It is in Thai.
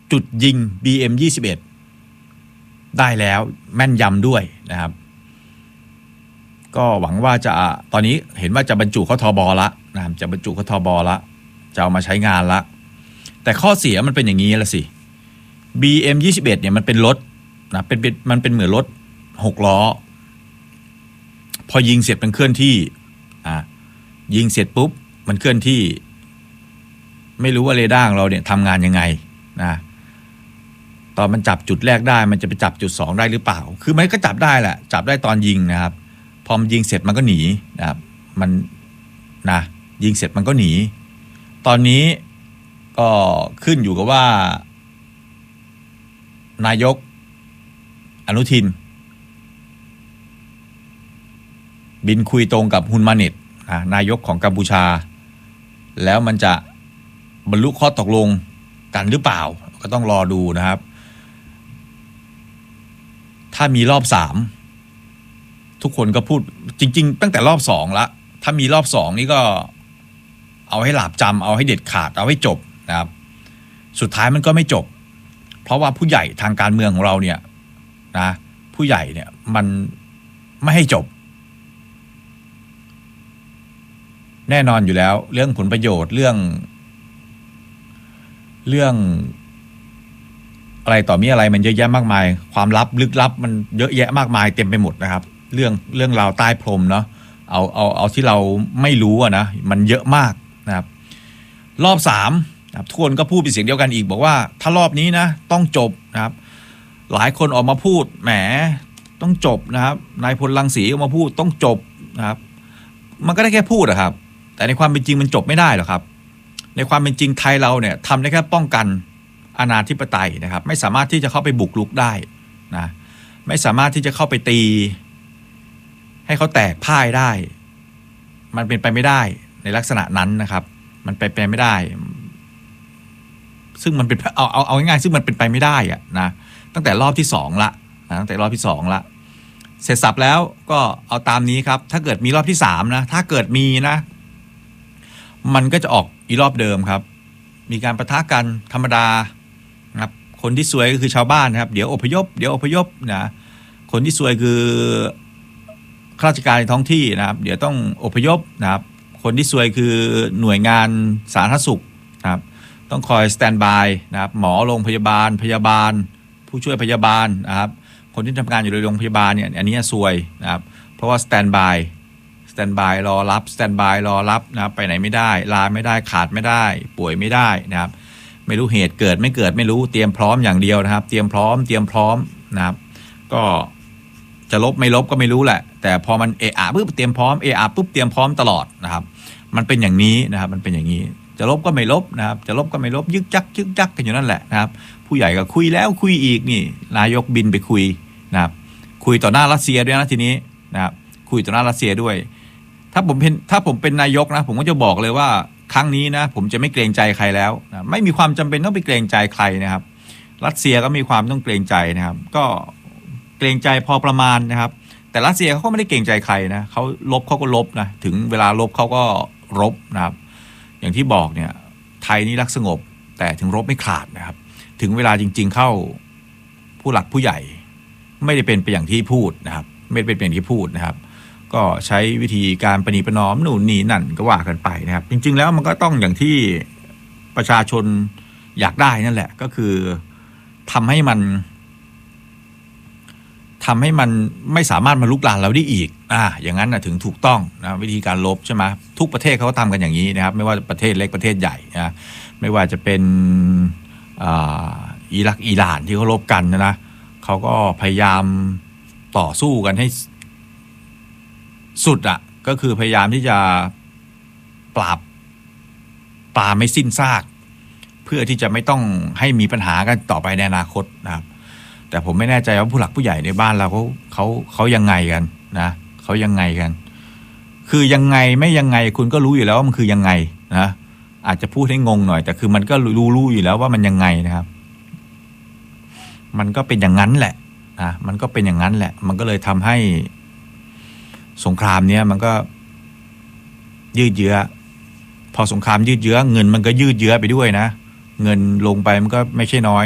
จุดยิง BM21 ได้แล้วแม่นยำด้วยนะครับก็หวังว่าจะตอนนี้เห็นว่าจะบรรจุเข้าทบละนะครับจะบรรจุเข้าทบละจะเอามาใช้งานละแต่ข้อเสียมันเป็นอย่างนี้ละสิ BM21 เนี่ยมันเป็นรถนะมันเป็นเหมือนรถ6ล้อพอยิงเสร็จมันเคลื่อนที่ยิงเสร็จปุ๊บมันเคลื่อนที่ไม่รู้ว่าเรดาร์ของเราเนี่ยทำงานยังไงนะตอนมันจับจุดแรกได้มันจะไปจับจุด2ได้หรือเปล่าคือมันก็จับได้แหละจับได้ตอนยิงนะครับพอมันยิงเสร็จมันก็หนีนะครับมันนะยิงเสร็จมันก็หนีตอนนี้ก็ขึ้นอยู่กับว่านายกอนุทินบินคุยตรงกับฮุนมาเน็ตนายกของกัมพูชาแล้วมันจะบรรลุข้อตกลงกันหรือเปล่าก็ต้องรอดูนะครับถ้ามีรอบ3ทุกคนก็พูดจริงๆตั้งแต่รอบ2ละถ้ามีรอบ2นี่ก็เอาให้หลาบจำเอาให้เด็ดขาดเอาให้จบนะครับสุดท้ายมันก็ไม่จบเพราะว่าผู้ใหญ่ทางการเมืองของเราเนี่ยนะผู้ใหญ่เนี่ยมันไม่ให้จบแน่นอนอยู่แล้วเรื่องผลประโยชน์เรื่องอะไรต่อมีอะไรมันเยอะแยะมากมายความลับลึกลับมันเยอะแยะมากมายเต็มไปหมดนะครับเรื่องราวใต้พรมเนาะเอาที่เราไม่รู้นะมันเยอะมากนะครับรอบ3นะครับทุกคนก็พูดเป็นเสียงเดียวกันอีกบอกว่าถ้ารอบนี้นะต้องจบนะครับหลายคนออกมาพูดแหมต้องจบนะครับนายพลรังสีออกมาพูดต้องจบนะครับมันก็ได้แค่พูดอะครับแต่ในความเป็นจริงมันจบไม่ได้หรอกครับในความเป็นจริงไทยเราเนี่ยทำได้แค่ป้องกันอาณาธิปไตยนะครับไม่สามารถที่จะเข้าไปบุกรุกได้นะไม่สามารถที่จะเข้าไปตีให้เขาแตกพ่ายได้มันเป็นไปไม่ได้ในลักษณะนั้นนะครับมันเป็นไปไม่ได้ซึ่งมันเป็นเอาง่ายๆซึ่งมันเป็นไปไม่ได้อะนะตั้งแต่รอบที่2ละนะตั้งแต่รอบที่2ละเสร็จสับแล้วก็เอาตามนี้ครับถ้าเกิดมีรอบที่3นะถ้าเกิดมีนะมันก็จะออกอีรอบเดิมครับมีการปะทะกันธรรมดานะครับคนที่ซวยก็คือชาวบ้านนะครับเดี๋ยวอพยพนะคนที่ซวยคือข้าราชการในท้องที่นะครับเดี๋ยวต้องอพยพนะครับคนที่ซวยคือหน่วยงานสาธารณสุขนะครับต้องคอยสแตนด์บายนะครับหมอโรงพยาบาลผู้ช่วยพยาบาลนะครับคนที่ทำงานอยู่ในโรงพยาบาลเนี่ยอันนี้ซวยนะครับเพราะว่าสแตนด์บายรอรับนะครับไปไหนไม่ได้ลาไม่ได้ขาดไม่ได้ป่วยไม่ได้นะครับไม่รู้เหตุเกิดไม่เกิดไม่รู้เตรียมพร้อมอย่างเดียวนะครับเตรียมพร้อมนะครับก็จะลบไม่ลบก็ไม่รู้แหละแต่พอมันปุ๊บเตรียมพร้อมปุ๊บเตรียมพร้อมตลอดนะครับมันเป็นอย่างนี้นะครับมันเป็นอย่างนี้จะลบก็ไม่ลบนะครับจะลบก็ไม่ลบยึกยักกันอยู่นั่นแหละนะครับผู้ใหญ่ก็คุยแล้วคุยอีกนี่นายกบินไปคุยนะครับคุยต่อหน้ารัสเซียด้วยนะทีนี้นะครับคุยต่อหน้ารัสเซียด้วยถ้าผมเป็นนายกนะผมก็จะบอกเลยว่าครั้งนี้นะผมจะไม่เกรงใจใครแล้วนะไม่มีความจำเป็นต้องไปเกรงใจใครนะครับรัสเซียก็มีความต้องเกรงใจนะครับก็เกรงใจพอประมาณนะครับแต่รัสเซียเขาก็ไม่ได้เกรงใจใครนะเขาลบเขาก็ลบนะถึงเวลาลบเขาก็รบนะครับอย่างที่บอกเนี่ยไทยนี่รักสงบแต่ถึงรบไม่ขาดนะครับถึงเวลาจริงๆเข้าผู้หลักผู้ใหญ่ไม่ได้เป็นไปอย่างที่พูดนะครับไม่ได้เป็นอย่างที่พูดนะครับก็ใช้วิธีการประนีประนอมนู่นนี่นั่นก็ว่ากันไปนะครับจริงๆแล้วมันก็ต้องอย่างที่ประชาชนอยากได้นั่นแหละก็คือทำให้มันไม่สามารถมาลุกลามเราได้อีกอย่างนั้นนะถึงถูกต้องนะวิธีการลบใช่ไหมทุกประเทศเขาก็ทำกันอย่างนี้นะครับไม่ว่าประเทศเล็กประเทศใหญ่นะไม่ว่าจะเป็นอิรักอิหร่านที่เขาลบกันนะเขาก็พยายามต่อสู้กันให้สุดก็คือพยายามที่จะปราบไม่สิ้นซากเพื่อที่จะไม่ต้องให้มีปัญหากันต่อไปในอนาคตนะครับแต่ผมไม่แน่ใจว่าผู้หลักผู้ใหญ่ในบ้านเราเขายังไงกันนะเขายังไงกันคือยังไงไม่ยังไงคุณก็รู้อยู่แล้วว่ามันคือยังไงนะอาจจะพูดให้งงหน่อยแต่คือมันก็รู้อยู่แล้วว่ามันยังไงนะครับมันก็เป็นอย่างนั้นแหละนะมันก็เป็นอย่างนั้นแหละมันก็เลยทำให้สงครามเนี้ยมันก็ยืดเยื้อพอสงครามยืดเยื้อเงินมันก็ยืดเยื้อไปด้วยนะเงินลงไปมันก็ไม่ใช่น้อย